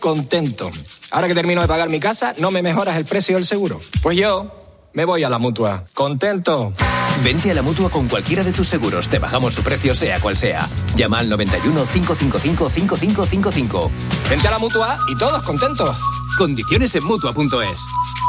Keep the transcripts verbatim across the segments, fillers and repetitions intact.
contento. Ahora que termino de pagar mi casa, ¿no me mejoras el precio del seguro? Pues yo me voy a la Mutua. Contento. Vente a la Mutua con cualquiera de tus seguros. Te bajamos su precio sea cual sea. Llama al noventa y uno, cinco cinco cinco, cinco cinco cinco cinco. Vente a la Mutua y todos contentos. Condiciones en Mutua punto es.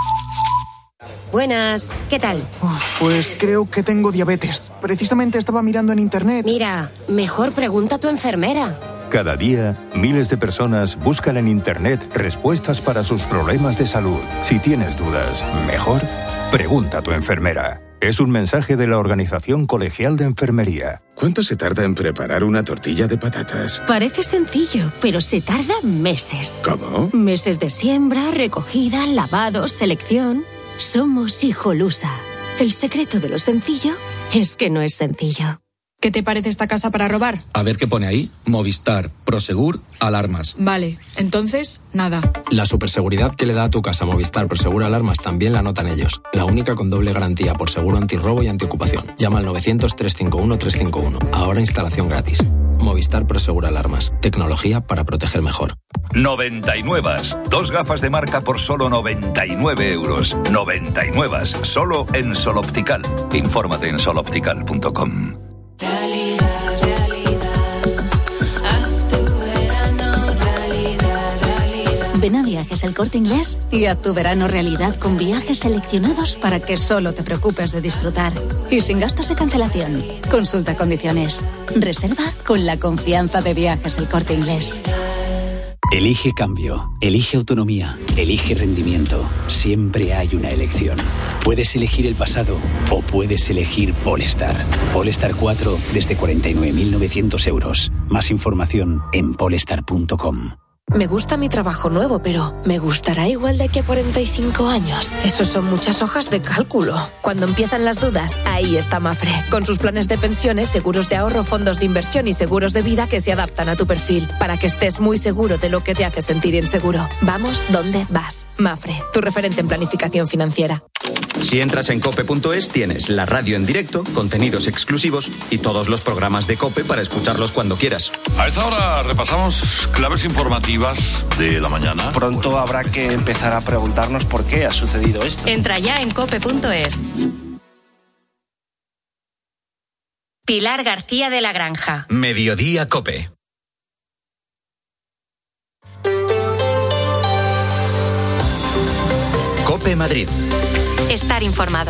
Buenas, ¿qué tal? Uf, pues creo que tengo diabetes. Precisamente estaba mirando en internet. Mira, mejor pregunta a tu enfermera. Cada día, miles de personas buscan en internet respuestas para sus problemas de salud. Si tienes dudas, mejor pregunta a tu enfermera. Es un mensaje de la Organización Colegial de Enfermería. ¿Cuánto se tarda en preparar una tortilla de patatas? Parece sencillo, pero se tarda meses. ¿Cómo? Meses de siembra, recogida, lavado, selección. Somos Hijolusa. El secreto de lo sencillo es que no es sencillo. ¿Qué te parece esta casa para robar? A ver qué pone ahí. Movistar, Prosegur, alarmas. Vale, entonces, nada. La superseguridad que le da a tu casa Movistar, Prosegur, alarmas también la notan ellos. La única con doble garantía por seguro antirrobo y antiocupación. Llama al novecientos, trescientos cincuenta y uno, trescientos cincuenta y uno. Ahora instalación gratis. Movistar, Prosegur, alarmas. Tecnología para proteger mejor. noventa y nueve. Dos gafas de marca por solo noventa y nueve euros. noventa y nueve. Solo en Sol Optical. Infórmate en sol optical punto com. Realidad, realidad, haz tu verano realidad, realidad. Ven a Viajes El Corte Inglés y haz tu verano realidad con viajes seleccionados para que solo te preocupes de disfrutar. Y sin gastos de cancelación. Consulta condiciones. Reserva con la confianza de Viajes El Corte Inglés. Elige cambio, elige autonomía, elige rendimiento. Siempre hay una elección. Puedes elegir el pasado o puedes elegir Polestar. Polestar cuatro desde cuarenta y nueve mil novecientos euros. Más información en polestar punto com. Me gusta mi trabajo nuevo, pero ¿me gustará igual de aquí a cuarenta y cinco años? Eso son muchas hojas de cálculo. Cuando empiezan las dudas, ahí está Mafre. Con sus planes de pensiones, seguros de ahorro, fondos de inversión y seguros de vida que se adaptan a tu perfil, para que estés muy seguro de lo que te hace sentir inseguro. Vamos donde vas. Mafre, tu referente en planificación financiera. Si entras en cope punto es, tienes la radio en directo, contenidos exclusivos y todos los programas de COPE para escucharlos cuando quieras. A esta hora repasamos claves informativas de la mañana. Pronto habrá que empezar a preguntarnos por qué ha sucedido esto. Entra ya en cope punto es. Pilar García de la Granja. Mediodía COPE. COPE Madrid. Estar informado.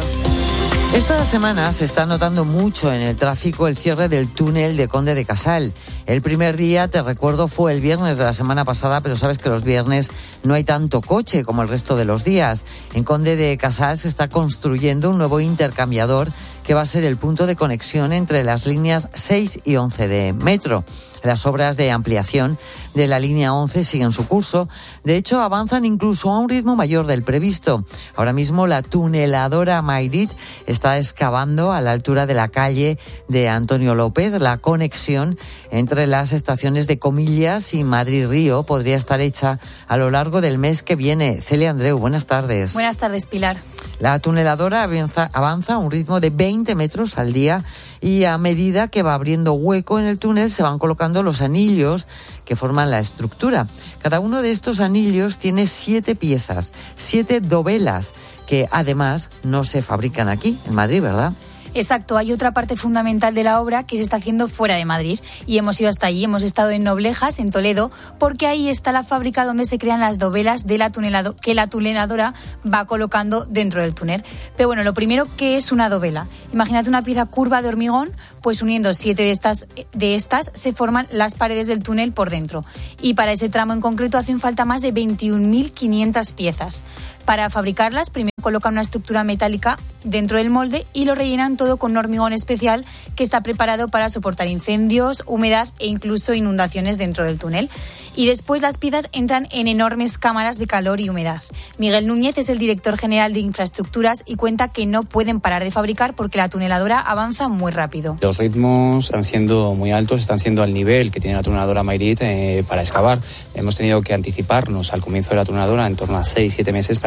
Esta semana se está notando mucho en el tráfico el cierre del túnel de Conde de Casal. El primer día, te recuerdo, fue el viernes de la semana pasada, pero sabes que los viernes no hay tanto coche como el resto de los días. En Conde de Casal se está construyendo un nuevo intercambiador que va a ser el punto de conexión entre las líneas seis y once de metro. Las obras de ampliación de la línea once siguen su curso. De hecho, avanzan incluso a un ritmo mayor del previsto. Ahora mismo la tuneladora Mayrit está excavando a la altura de la calle de Antonio López. La conexión entre las estaciones de Comillas y Madrid-Río podría estar hecha a lo largo del mes que viene. Celia Andreu, buenas tardes. Buenas tardes, Pilar. La tuneladora avanza, avanza a un ritmo de veinte metros al día y a medida que va abriendo hueco en el túnel se van colocando los anillos que forman la estructura. Cada uno de estos anillos tiene siete piezas, siete dovelas, que además no se fabrican aquí, en Madrid, ¿verdad? Exacto, hay otra parte fundamental de la obra que se está haciendo fuera de Madrid y hemos ido hasta allí, hemos estado en Noblejas, en Toledo, porque ahí está la fábrica donde se crean las dovelas de la tunelado, que la tuneladora va colocando dentro del túnel. Pero bueno, lo primero, ¿qué es una dovela? Imagínate una pieza curva de hormigón, pues uniendo siete de estas, de estas se forman las paredes del túnel por dentro. Y para ese tramo en concreto hacen falta más de veintiún mil quinientas piezas. Para fabricarlas, primero colocan una estructura metálica dentro del molde y lo rellenan todo con un hormigón especial que está preparado para soportar incendios, humedad e incluso inundaciones dentro del túnel. Y después las piezas entran en enormes cámaras de calor y humedad. Miguel Núñez es el director general de infraestructuras y cuenta que no pueden parar de fabricar porque la tuneladora avanza muy rápido. Los ritmos están siendo muy altos, están siendo al nivel que tiene la tuneladora Mayrit eh, para excavar. Hemos tenido que anticiparnos al comienzo de la tuneladora en torno a seis siete meses para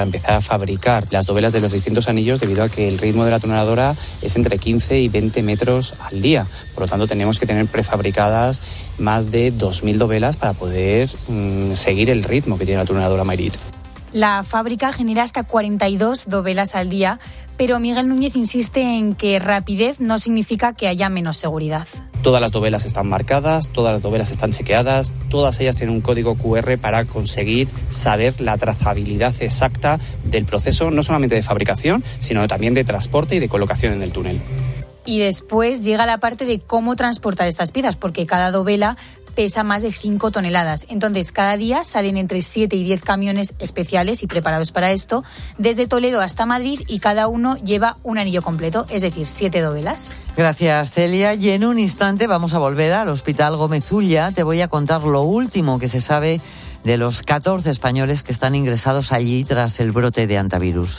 empezar a fabricar las dovelas de los distintos anillos, debido a que el ritmo de la tuneladora es entre quince y veinte metros al día. Por lo tanto, tenemos que tener prefabricadas más de dos mil dovelas para poder mmm, seguir el ritmo que tiene la tuneladora Mayrit. La fábrica genera hasta cuarenta y dos dovelas al día, pero Miguel Núñez insiste en que rapidez no significa que haya menos seguridad. Todas las dovelas están marcadas, todas las dovelas están chequeadas, todas ellas tienen un código cu erre para conseguir saber la trazabilidad exacta del proceso, no solamente de fabricación, sino también de transporte y de colocación en el túnel. Y después llega la parte de cómo transportar estas piezas, porque cada dovela pesa más de cinco toneladas. Entonces, cada día salen entre siete y diez camiones especiales y preparados para esto, desde Toledo hasta Madrid, y cada uno lleva un anillo completo, es decir, siete dovelas. Gracias, Celia. Y en un instante vamos a volver al Hospital Gómez Ulla. Te voy a contar lo último que se sabe de los catorce españoles que están ingresados allí tras el brote de hantavirus.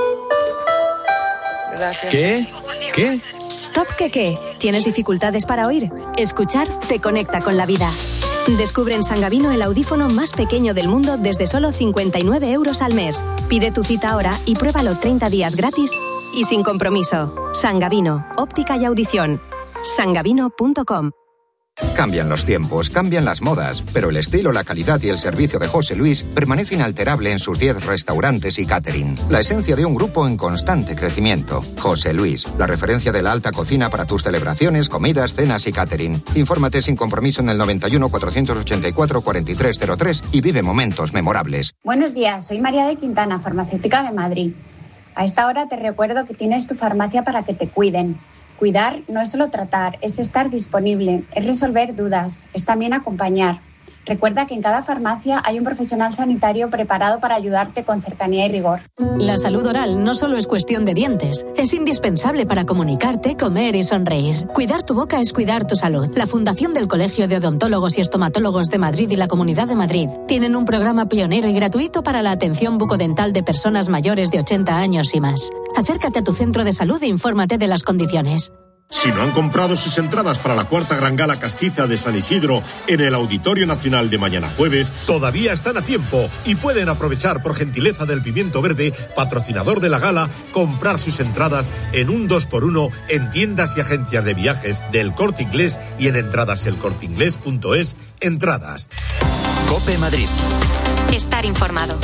Gracias. ¿Qué? ¿Qué? Stop, ¿qué qué? ¿Tienes dificultades para oír? Escuchar te conecta con la vida. Descubre en Sangavino el audífono más pequeño del mundo desde solo cincuenta y nueve euros al mes. Pide tu cita ahora y pruébalo treinta días gratis y sin compromiso. Sangavino, óptica y audición. sangavino punto com. Cambian los tiempos, cambian las modas, pero el estilo, la calidad y el servicio de José Luis permanece inalterable en sus diez restaurantes y catering. La esencia de un grupo en constante crecimiento. José Luis, la referencia de la alta cocina para tus celebraciones, comidas, cenas y catering. Infórmate sin compromiso en el noventa y uno, cuatrocientos ochenta y cuatro, cuarenta y tres cero tres y vive momentos memorables. Buenos días, soy María de Quintana, farmacéutica de Madrid. A esta hora te recuerdo que tienes tu farmacia para que te cuiden. Cuidar no es solo tratar, es estar disponible, es resolver dudas, es también acompañar. Recuerda que en cada farmacia hay un profesional sanitario preparado para ayudarte con cercanía y rigor. La salud oral no solo es cuestión de dientes, es indispensable para comunicarte, comer y sonreír. Cuidar tu boca es cuidar tu salud. La Fundación del Colegio de Odontólogos y Estomatólogos de Madrid y la Comunidad de Madrid tienen un programa pionero y gratuito para la atención bucodental de personas mayores de ochenta años y más. Acércate a tu centro de salud e infórmate de las condiciones. Si no han comprado sus entradas para la cuarta Gran Gala Castiza de San Isidro en el Auditorio Nacional de mañana jueves, todavía están a tiempo y pueden aprovechar, por gentileza del Pimiento Verde, patrocinador de la gala, comprar sus entradas en un dos por uno en tiendas y agencias de viajes del Corte Inglés y en entradas el corte inglés punto es. Entradas. COPE Madrid. Estar informado.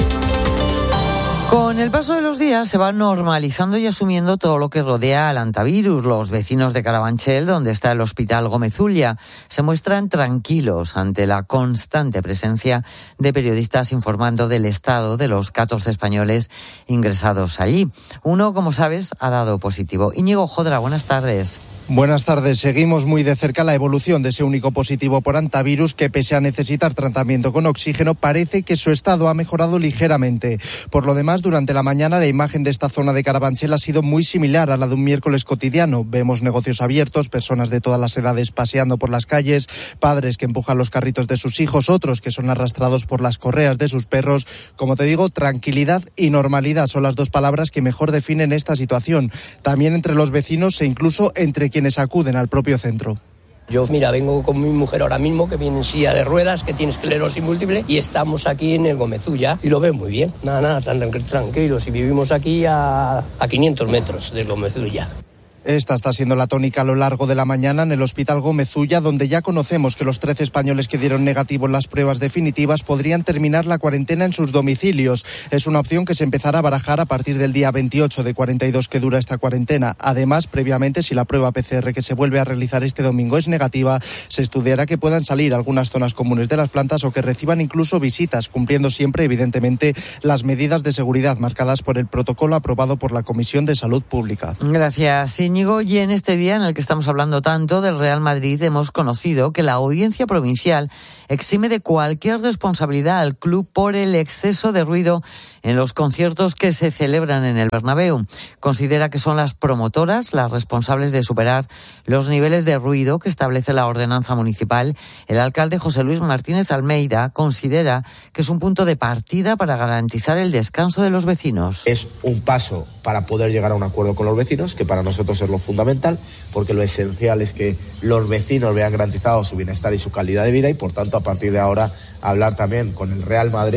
Con el paso de los días se va normalizando y asumiendo todo lo que rodea al hantavirus. Los vecinos de Carabanchel, donde está el Hospital Gómez Ulla, se muestran tranquilos ante la constante presencia de periodistas informando del estado de los catorce españoles ingresados allí. Uno, como sabes, ha dado positivo. Íñigo Jodra, buenas tardes. Buenas tardes. Seguimos muy de cerca la evolución de ese único positivo por hantavirus que, pese a necesitar tratamiento con oxígeno, parece que su estado ha mejorado ligeramente. Por lo demás, durante la mañana la imagen de esta zona de Carabanchel ha sido muy similar a la de un miércoles cotidiano. Vemos negocios abiertos, personas de todas las edades paseando por las calles, padres que empujan los carritos de sus hijos, otros que son arrastrados por las correas de sus perros. Como te digo, tranquilidad y normalidad son las dos palabras que mejor definen esta situación. También entre los vecinos e incluso entre quienes acuden al propio centro. Yo, mira, vengo con mi mujer ahora mismo, que viene en silla de ruedas, que tiene esclerosis múltiple, y estamos aquí en el Gómez Ulla y lo veo muy bien. Nada, nada, tan tranquilos, y vivimos aquí a, a quinientos metros del Gómez Ulla. Esta está siendo la tónica a lo largo de la mañana en el Hospital Gómez Ulla, donde ya conocemos que los trece españoles que dieron negativo en las pruebas definitivas podrían terminar la cuarentena en sus domicilios. Es una opción que se empezará a barajar a partir del día veintiocho de cuarenta y dos que dura esta cuarentena. Además, previamente, si la prueba P C R que se vuelve a realizar este domingo es negativa, se estudiará que puedan salir a algunas zonas comunes de las plantas o que reciban incluso visitas, cumpliendo siempre, evidentemente, las medidas de seguridad marcadas por el protocolo aprobado por la Comisión de Salud Pública. Gracias, Íñigo. Y en este día en el que estamos hablando tanto del Real Madrid, hemos conocido que la Audiencia Provincial exime de cualquier responsabilidad al club por el exceso de ruido en los conciertos que se celebran en el Bernabéu. Considera que son las promotoras las responsables de superar los niveles de ruido que establece la ordenanza municipal. El alcalde José Luis Martínez Almeida considera que es un punto de partida para garantizar el descanso de los vecinos. Es un paso para poder llegar a un acuerdo con los vecinos, que para nosotros es lo fundamental, porque lo esencial es que los vecinos vean garantizado su bienestar y su calidad de vida, y por tanto a partir de ahora hablar también con el Real Madrid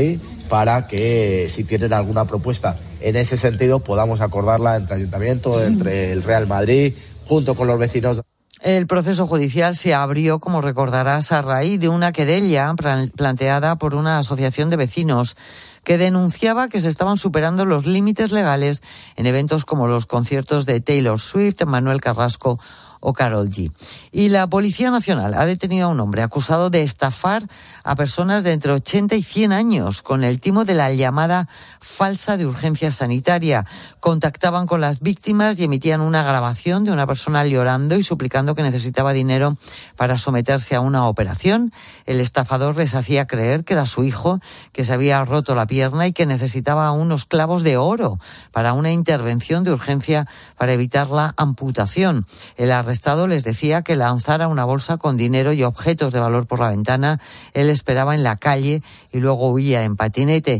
para que si tienen alguna propuesta en ese sentido podamos acordarla entre Ayuntamiento, entre el Real Madrid, junto con los vecinos. El proceso judicial se abrió, como recordarás, a raíz de una querella planteada por una asociación de vecinos que denunciaba que se estaban superando los límites legales en eventos como los conciertos de Taylor Swift, Manuel Carrasco o Karol G. Y la Policía Nacional ha detenido a un hombre acusado de estafar a personas de entre ochenta y cien años con el timo de la llamada falsa de urgencia sanitaria. Contactaban con las víctimas y emitían una grabación de una persona llorando y suplicando que necesitaba dinero para someterse a una operación. El estafador les hacía creer que era su hijo, que se había roto la pierna y que necesitaba unos clavos de oro para una intervención de urgencia para evitar la amputación. El arrestado les decía que lanzara una bolsa con dinero y objetos de valor por la ventana. Él esperaba en la calle y luego huía en patinete.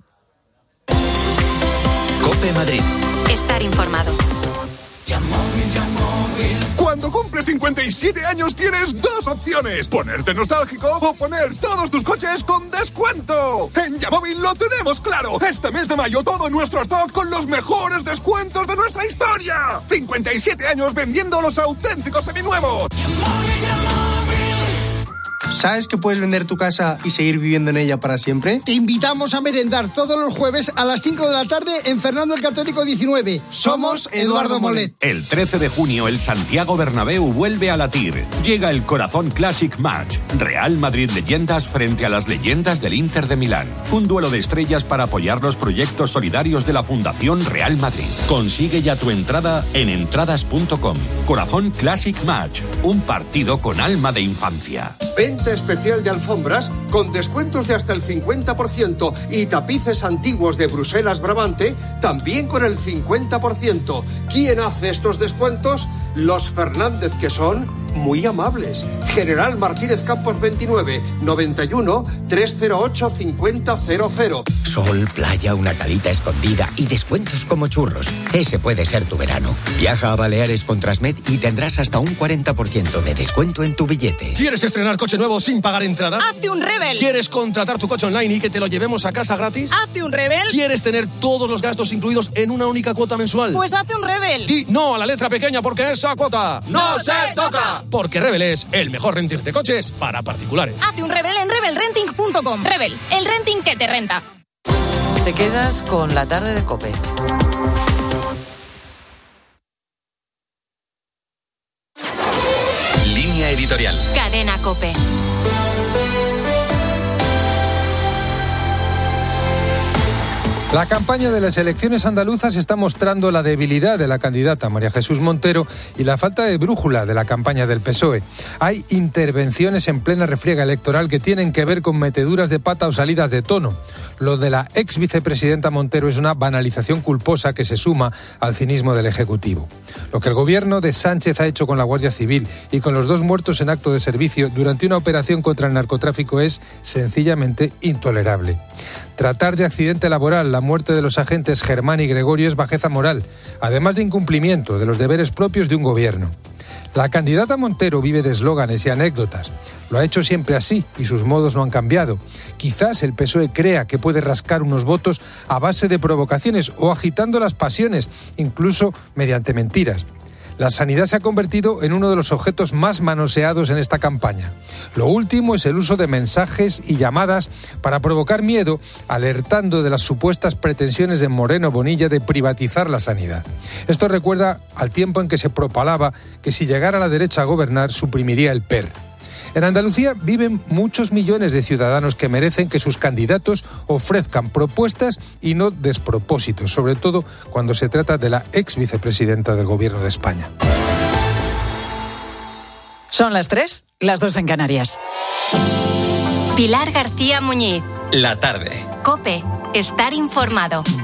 COPE Madrid. Estar informado. Cuando cumples cincuenta y siete años tienes dos opciones: ponerte nostálgico o poner todos tus coches con descuento. En Yamóvil lo tenemos claro. Este mes de mayo todo nuestro stock con los mejores descuentos de nuestra historia. cincuenta y siete años vendiendo los auténticos seminuevos. ¿Sabes que puedes vender tu casa y seguir viviendo en ella para siempre? Te invitamos a merendar todos los jueves a las cinco de la tarde en Fernando el Católico diecinueve. Somos Eduardo Molet. El trece de junio el Santiago Bernabéu vuelve a latir. Llega el Corazón Classic Match. Real Madrid Leyendas frente a las leyendas del Inter de Milán. Un duelo de estrellas para apoyar los proyectos solidarios de la Fundación Real Madrid. Consigue ya tu entrada en entradas punto com. Corazón Classic Match. Un partido con alma de infancia. Venta especial de alfombras con descuentos de hasta el cincuenta por ciento y tapices antiguos de Bruselas Brabante también con el cincuenta por ciento. ¿Quién hace estos descuentos? Los Fernández, que son muy amables. General Martínez Campos veintinueve, noventa y uno, trescientos ocho, cincuenta cero cero. Sol, playa, una calita escondida y descuentos como churros. Ese puede ser tu verano. Viaja a Baleares con Transmed y tendrás hasta un cuarenta por ciento de descuento en tu billete. ¿Quieres estrenar coche nuevo sin pagar entrada? ¡Hazte un Rebel! ¿Quieres contratar tu coche online y que te lo llevemos a casa gratis? ¡Hazte un Rebel! ¿Quieres tener todos los gastos incluidos en una única cuota mensual? Pues hazte un Rebel. Y no a la letra pequeña porque esa cuota ¡no se toca! Porque Rebel es el mejor renting de coches para particulares. Hazte un Rebel en rebel renting punto com. Rebel, el renting que te renta. Te quedas con la tarde de COPE. Línea editorial. Cadena COPE. La campaña de las elecciones andaluzas está mostrando la debilidad de la candidata María Jesús Montero y la falta de brújula de la campaña del P S O E. Hay intervenciones en plena refriega electoral que tienen que ver con meteduras de pata o salidas de tono. Lo de la ex vicepresidenta Montero es una banalización culposa que se suma al cinismo del Ejecutivo. Lo que el gobierno de Sánchez ha hecho con la Guardia Civil y con los dos muertos en acto de servicio durante una operación contra el narcotráfico es sencillamente intolerable. Tratar de accidente laboral la muerte de los agentes Germán y Gregorio es bajeza moral, además de incumplimiento de los deberes propios de un gobierno. La candidata Montero vive de eslóganes y anécdotas. Lo ha hecho siempre así y sus modos no han cambiado. Quizás el P S O E crea que puede rascar unos votos a base de provocaciones o agitando las pasiones, incluso mediante mentiras. La sanidad se ha convertido en uno de los objetos más manoseados en esta campaña. Lo último es el uso de mensajes y llamadas para provocar miedo, alertando de las supuestas pretensiones de Moreno Bonilla de privatizar la sanidad. Esto recuerda al tiempo en que se propalaba que si llegara la derecha a gobernar suprimiría el P E R. En Andalucía viven muchos millones de ciudadanos que merecen que sus candidatos ofrezcan propuestas y no despropósitos, sobre todo cuando se trata de la ex vicepresidenta del Gobierno de España. Son las tres, las dos en Canarias. Pilar García Muñiz. La tarde. COPE. Estar informado.